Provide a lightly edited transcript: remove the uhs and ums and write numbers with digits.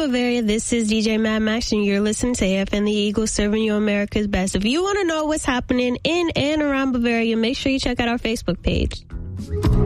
Bavaria. This is DJ Mad Max, and you're listening to AFN the Eagle, serving you America's best. If you want to know what's happening in and around Bavaria, make sure you check out our Facebook page.